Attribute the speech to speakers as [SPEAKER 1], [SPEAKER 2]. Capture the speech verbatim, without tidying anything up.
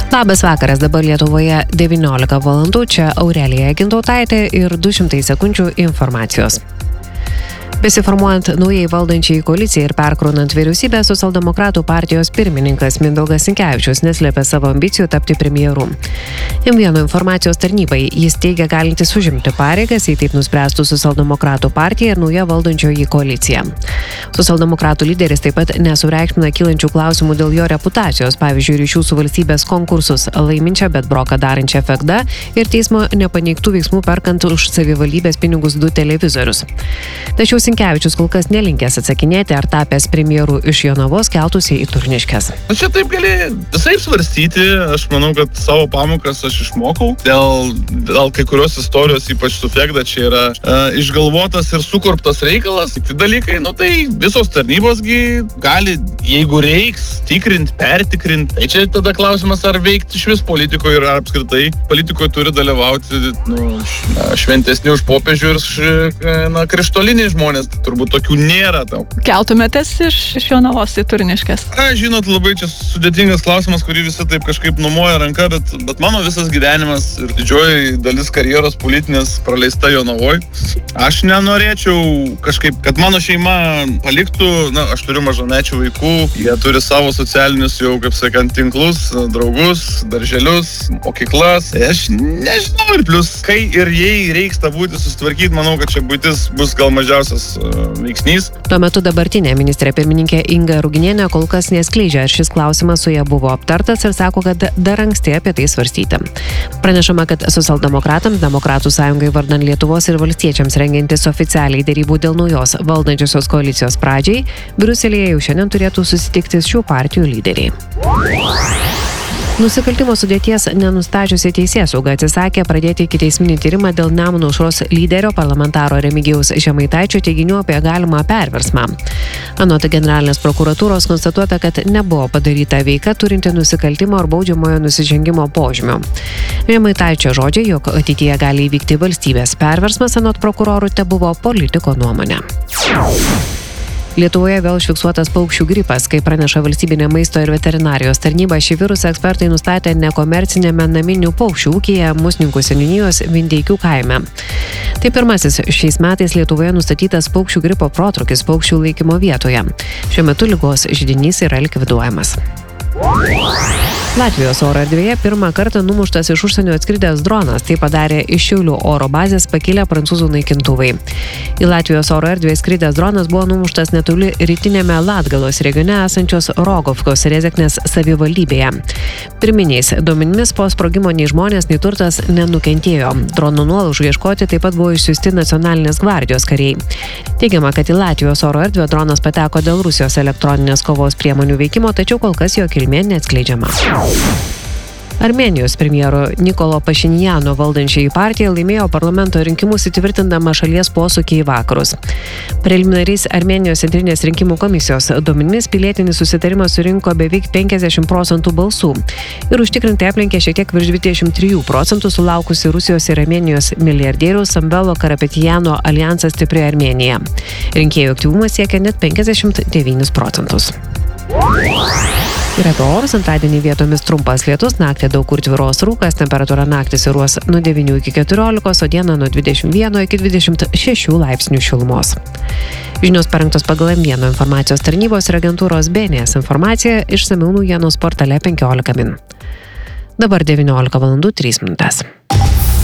[SPEAKER 1] Labas vakaras, dabar Lietuvoje devyniolika valandų, čia Aurelija Gintautaitė ir du šimtai sekundžių informacijos. Besiformuojant naujai valdančiai koalicijai ir perkraunant vyriausybę, Socialdemokratų partijos pirmininkas Mindaugas Sinkevičius neslėpė savo ambicijų tapti premjeru. M vieno informacijos tarnybai jis teigia galintis užimti pareigas, jei taip nuspręstų Socialdemokratų partija ir nauja valdančioji koalicija. Socialdemokratų lyderis taip pat nesureikšmina kylančių klausimų dėl jo reputacijos, pavyzdžiui, ryšių su valstybės konkursus laiminčią, bet broką darančią F E G D A ir teismo nepaneigtų veiksmų perkant už savivaldybės pinigus du televizorius. Tačiau Sinkevičius kol kas nelinkęs atsakinėti, ar tapęs premjeru iš Jonavos keltųsi į Turniškes.
[SPEAKER 2] Čia taip gali visaip svarstyti, aš manau, kad savo pamokas aš išmokau. Dėl, dėl kai kurios istorijos, ypač su F E G D A, čia yra e, išgalvotas ir sukurptas reikalas. Tai dalykai, nu tai visos tarnybosgi gali, jeigu reiks, tikrint, pertikrint. Tai čia tada klausimas, ar veikti iš vis politikoje ir apskritai politikoje turi dalyvauti nu, šventesni už popiežių ir na, krištoliniai žmonės. Tai turbūt tokių nėra. Tau.
[SPEAKER 3] Keltumėtės iš, iš Jonavos į Turniškes?
[SPEAKER 2] Na, žinot, labai čia sudėtingas klausimas, kurį visi taip kažkaip numoja ranka, bet, bet mano visas gyvenimas ir didžioji dalis karjeros politinės praleista Jonavoj. Aš nenorėčiau kažkaip, kad mano šeima paliktų, na, aš turiu mažamečių vaikų, jie turi savo socialinius jau, kaip sakant, tinklus, draugus, darželius, mokyklas. Aš nežinau ir plus, kai ir jei reiks tą būti susitvarkyti, manau, kad čia būtis bus gal mažiausias veiksnys.
[SPEAKER 1] Tuo metu dabartinė ministrė pirmininkė Inga Ruginienė kol kas neskleidžia, ar šis klausimas su ja buvo aptartas ir sako, kad dar anksti apie tai svarstyti. Pranešama, kad Socialdemokratams, Demokratų sąjungai vardan Lietuvos ir valstiečiams rengiantis oficialiai derybų dėl naujos valdančiosios koalicijos pradžiai, Briuselyje jau šiandien turėtų susitikti šių partijų lyderiai. Nusikaltimo sudėties nenustačiusi teisėsauga atsisakė pradėti ikiteisminį tyrimą dėl Nemuno aušros lyderio parlamentaro Remigijaus Žemaitaičio teiginių apie galimą perversmą. Anot generalinės prokuratūros konstatuota, kad nebuvo padaryta veika turinti nusikaltimo ar baudžiamojo nusižengimo požymių. Žemaitaičio žodžiai, jog ateityje gali įvykti valstybės perversmas, anot prokurorų, tebuvo politiko nuomonė. Lietuvoje vėl užfiksuotas paukščių gripas, kaip praneša Valstybinė maisto ir veterinarijos tarnyba, šį virusą ekspertai nustatė nekomercinėme naminių paukščių ūkyje Musninkų seniūnijos Vindeikių kaime. Tai pirmasis šiais metais Lietuvoje nustatytas paukščių gripo protrūkis paukščių laikymo vietoje. Šiuo metu ligos židinys yra likviduojamas. Latvijos oro erdvėje pirmą kartą numuštas iš užsienio atskridęs dronas. Tai padarė iš Šiaulių oro bazės pakilę prancūzų naikintuvai. Į Latvijos oro erdvėje skridęs dronas buvo numuštas netoli rytinėme Latgalos regione esančios Rogovkos Rezeknės savivaldybėje. Pirminiais duomenimis po sprogimo nei žmonės, nei turtas nenukentėjo. Dronų nuolaužų ieškoti taip pat buvo išsiųsti nacionalinės gvardijos kariai. Teigiama, kad į Latvijos oro erdvę dronas pateko dėl Rusijos elektroninės kovos priemonių veikimo, tačiau kol kas jo kilmė neatskleidžiama. Armėnijos premjero Nikolo Pašinjano valdančiai partija laimėjo parlamento rinkimus įtvirtindama šalies posūkį į vakarus. Preliminariais Armėnijos centrinės rinkimų komisijos duomenimis pilietinis susitarimas surinko beveik penkiasdešimt procentų balsų ir užtikrintai aplenkė šiek tiek virš dvidešimt trijų procentų sulaukusi Rusijos ir Armėnijos milijardieriaus Samvelo Karapetijano alijansas Stipri Armėnija. Rinkėjų aktyvumas siekia net penkiasdešimt devynis procentus. Ir apie orus antradienį vietomis trumpas lietus, naktį daug kur tvyros rūkas, temperatūra naktį svyruos nuo devynių iki keturiolikos, o dieną nuo dvidešimt vieno iki dvidešimt šešių laipsnių šilumos. Žinios parengtos pagal M vieno informacijos tarnybos ir agentūros B N S informacija išsamiau naujienos portale penkiolika min. Dabar devyniolika valandų trys minutės.